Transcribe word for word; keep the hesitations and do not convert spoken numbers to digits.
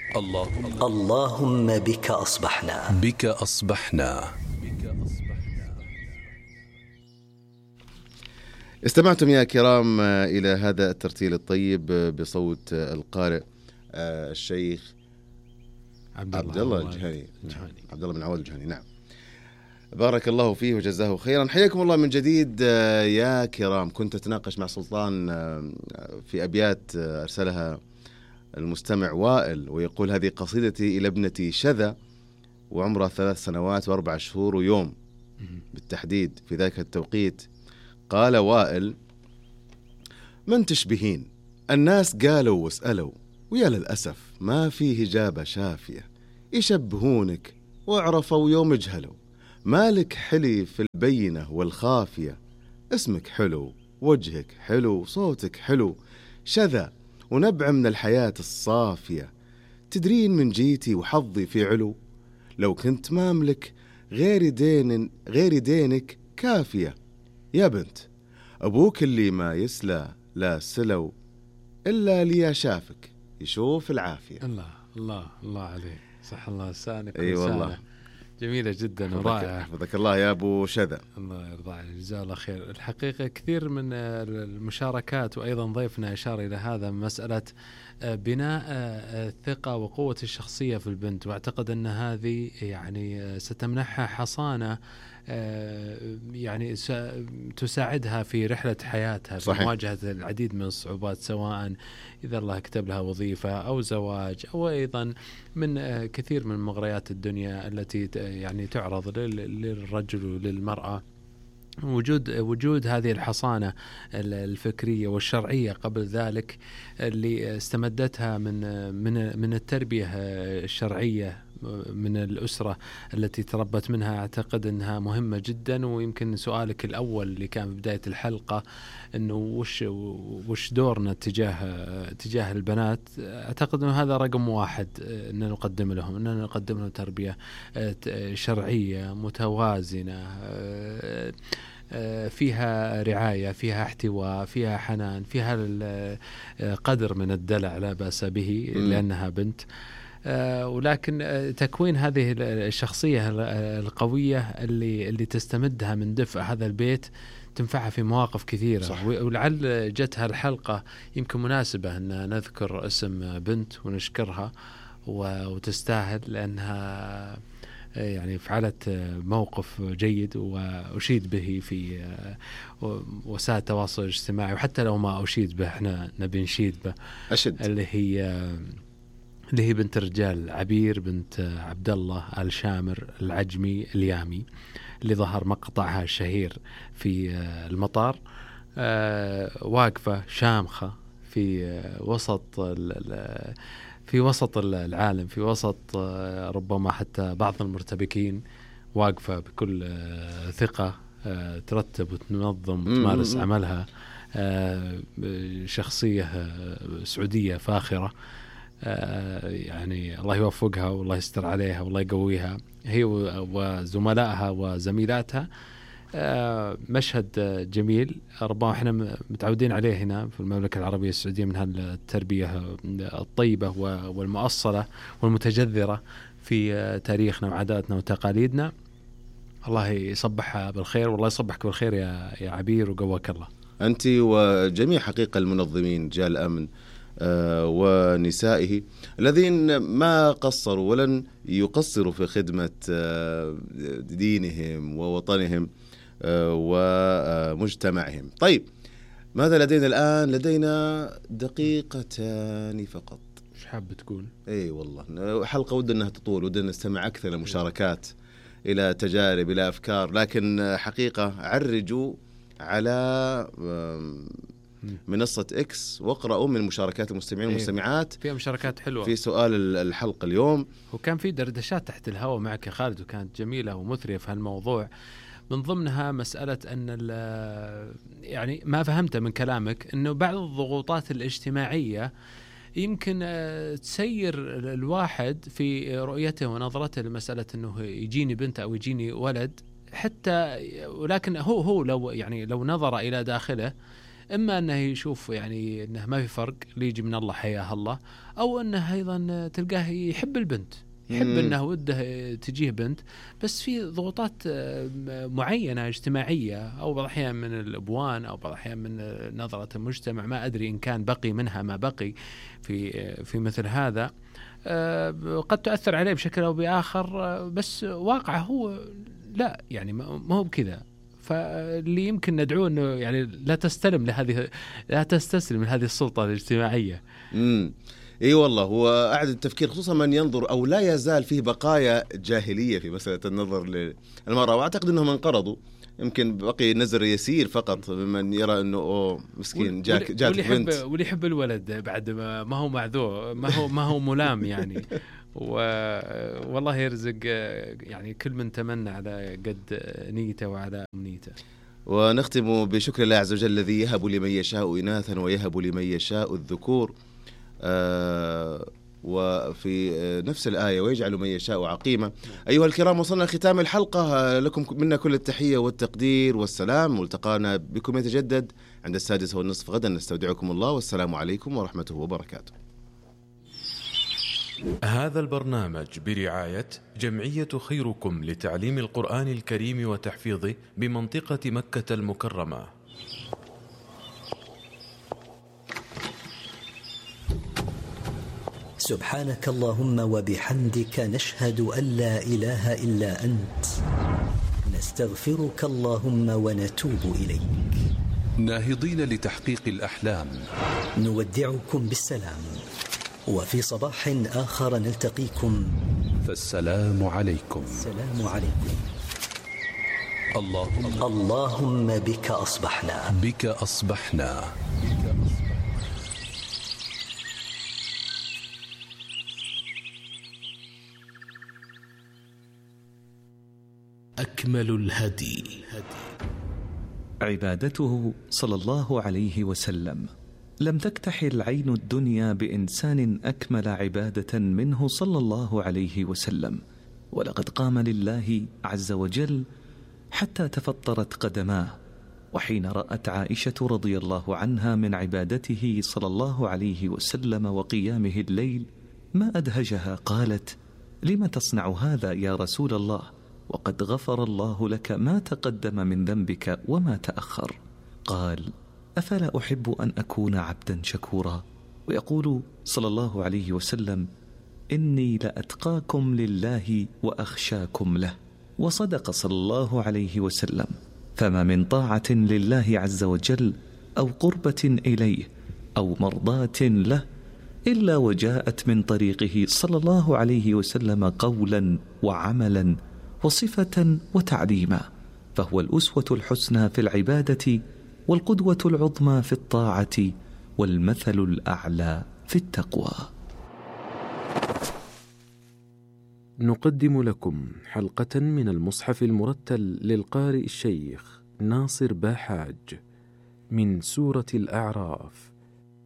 اللهم اللهم بك أصبحنا بك أصبحنا. استمعتم يا كرام إلى هذا الترتيل الطيب بصوت القارئ الشيخ عبد الله الجهني عبد الله بن عواد الجهني. نعم، بارك الله فيه وجزاه خيرا. حياكم الله من جديد يا كرام. كنت أتناقش مع سلطان في أبيات أرسلها المستمع وائل، ويقول: هذه قصيدتي إلى ابنتي شذا وعمرها ثلاث سنوات وأربع شهور ويوم بالتحديد في ذاك التوقيت. قال وائل: من تشبهين؟ الناس قالوا واسألوا، ويا للأسف ما فيه إجابة شافية. يشبهونك واعرفوا يوم جهلوا، مالك حلي في البينة والخافية. اسمك حلو، وجهك حلو، صوتك حلو، شذا ونبع من الحياة الصافية. تدرين من جيتي وحظي في علو، لو كنت ماملك غير دين غير دينك كافية. يا بنت أبوك اللي ما يسلى لا سلو، إلا لي شافك يشوف العافية. الله الله الله عليه، صح الله لسانك. أي والله، جميلة جدا ورائعة. حفظك الله يا أبو شذا. الله يرضى عليك، جزاه الله خير. الحقيقة كثير من المشاركات، وأيضا ضيفنا إشار إلى هذا، مسألة بناء الثقة وقوة الشخصية في البنت، واعتقد أن هذه يعني ستمنحها حصانة يعني تساعدها في رحلة حياتها في مواجهة العديد من الصعوبات، سواء إذا الله كتب لها وظيفة أو زواج، أو أيضا من كثير من مغريات الدنيا التي يعني تعرض للرجل وللمرأة. وجود وجود هذه الحصانة الفكرية والشرعية قبل ذلك اللي استمدتها من من من التربية الشرعية من الأسرة التي تربت منها، أعتقد أنها مهمة جدا. ويمكن سؤالك الأول اللي كان في بداية الحلقة أنه وش وش دورنا تجاه تجاه البنات، أعتقد أنه هذا رقم واحد، أن نقدم لهم أن نقدم لهم تربية شرعية متوازنة فيها رعاية، فيها احتواء، فيها حنان، فيها قدر من الدلع لا بأس به لأنها بنت. ولكن تكوين هذه الشخصية القوية اللي اللي تستمدها من دفء هذا البيت تنفعها في مواقف كثيرة. صح. ولعل جتها الحلقة يمكن مناسبة أن نذكر اسم بنت ونشكرها وتستاهل، لأنها يعني فعلت موقف جيد وأشيد به في وسائل التواصل الاجتماعي، وحتى لو ما أشيد به احنا نبي نشيد به. أشد. اللي هي اللي هي بنت الرجال عبير بنت عبد الله آل شامر العجمي اليامي، اللي ظهر مقطعها الشهير في المطار واقفة شامخة في وسط في وسط العالم، في وسط ربما حتى بعض المرتبكين، واقفة بكل ثقة ترتب وتنظم وتمارس عملها. شخصية سعودية فاخرة، يعني الله يوفقها والله يستر عليها والله يقويها، هي وزملائها وزميلاتها. مشهد جميل ربما احنا متعودين عليه هنا في المملكة العربية السعودية، من هالتربية الطيبة والمؤصلة والمتجذرة في تاريخنا وعاداتنا وتقاليدنا. الله يصبحها بالخير، والله يصبحك بالخير يا يا عبير، وقواك الله أنت وجميع حقيقة المنظمين رجال الأمن ونسائه الذين ما قصروا ولن يقصروا في خدمة دينهم ووطنهم ومجتمعهم. طيب، ماذا لدينا الآن؟ لدينا دقيقتان فقط. مش حاب تقول؟ اي والله حلقة ودنا انها تطول، ودنا نستمع اكثر لمشاركات، الى تجارب، الى افكار، لكن حقيقة عرجوا على منصة إكس واقرأوا من مشاركات المستمعين والمستمعات. فيها مشاركات حلوة في سؤال الحلقة اليوم، وكان في دردشات تحت الهواء معك يا خالد، وكانت جميلة ومثرية في هالموضوع. من ضمنها مسألة أن يعني ما فهمت من كلامك أنه بعض الضغوطات الاجتماعية يمكن تسير الواحد في رؤيته ونظرته لمسألة أنه يجيني بنت أو يجيني ولد، حتى ولكن هو هو لو يعني لو نظر إلى داخله إما أنه يشوف يعني أنه ما في فرق اللي يجي من الله حياه الله، أو أنه أيضا تلقاه يحب البنت، يحب مم. أنه وده تجيه بنت، بس في ضغوطات معينة اجتماعية أو بعض الأحيان من الأبوان أو بعض الأحيان من نظرة المجتمع، ما أدري إن كان بقي منها ما بقي في في مثل هذا، قد تؤثر عليه بشكل أو بآخر، بس واقعه هو لا، يعني ما هو بكذا. فاللي يمكن ندعوه انه يعني لا تستلم لهذه لا تستسلم لهذه السلطة الاجتماعية. امم اي والله، هو اعد التفكير، خصوصا من ينظر او لا يزال فيه بقايا جاهلية في مسألة النظر للمرأة، واعتقد انهم انقرضوا، يمكن بقي نزر يسير فقط ممن يرى انه اوه مسكين جاك جاتك بنت، واللي يحب الولد بعد ما هو معذور، ما هو ما هو ملام يعني. والله يرزق يعني كل من تمنى على قد نيته وعلى أمنيته. ونختم بشكر الله عز وجل الذي يهب لمن يشاء إناثا ويهب لمن يشاء الذكور، آه وفي نفس الآية ويجعل من يشاء عقيما. أيها الكرام، وصلنا ختام الحلقة، لكم منا كل التحية والتقدير والسلام، والتقانا بكم يتجدد عند السادسة والنصف غدا. نستودعكم الله، والسلام عليكم ورحمته وبركاته. هذا البرنامج برعاية جمعية خيركم لتعليم القرآن الكريم وتحفيظه بمنطقة مكة المكرمة. سبحانك اللهم وبحمدك، نشهد أن لا إله إلا أنت، نستغفرك اللهم ونتوب إليك. ناهضين لتحقيق الأحلام، نودعكم بالسلام، وفي صباح آخر نلتقيكم، فالسلام عليكم. السلام عليكم. اللهم اللهم بك أصبحنا بك أصبحنا أكمل الهدي عبادته صلى الله عليه وسلم. لم تكتحل عين الدنيا بإنسان أكمل عبادة منه صلى الله عليه وسلم، ولقد قام لله عز وجل حتى تفطرت قدماه. وحين رأت عائشة رضي الله عنها من عبادته صلى الله عليه وسلم وقيامه الليل ما أدهجها، قالت: لم تصنع هذا يا رسول الله وقد غفر الله لك ما تقدم من ذنبك وما تأخر؟ قال: أفلا أحب أن أكون عبدا شكورا؟ ويقول صلى الله عليه وسلم: إني لأتقاكم لله وأخشاكم له. وصدق صلى الله عليه وسلم، فما من طاعة لله عز وجل أو قربة إليه أو مرضاة له إلا وجاءت من طريقه صلى الله عليه وسلم قولا وعملا وصفة وتعليما، فهو الأسوة الحسنى في العبادة، والقدوة العظمى في الطاعة، والمثل الأعلى في التقوى. نقدم لكم حلقة من المصحف المرتل للقارئ الشيخ ناصر باحاج من سورة الأعراف.